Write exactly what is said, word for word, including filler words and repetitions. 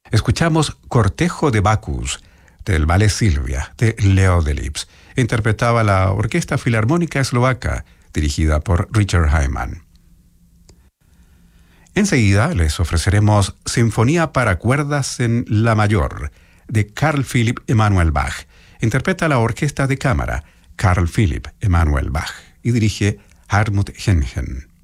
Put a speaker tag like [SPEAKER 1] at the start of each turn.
[SPEAKER 1] Escuchamos Cortejo de Bacchus, del ballet Silvia, de Leo Delibes. Interpretaba la Orquesta Filarmónica Eslovaca, dirigida por Richard Hyman. Enseguida les ofreceremos Sinfonía para cuerdas en la mayor, de Carl Philipp Emanuel Bach. Interpreta la Orquesta de Cámara, Carl Philipp Emanuel Bach, y dirige Hartmut Hengen.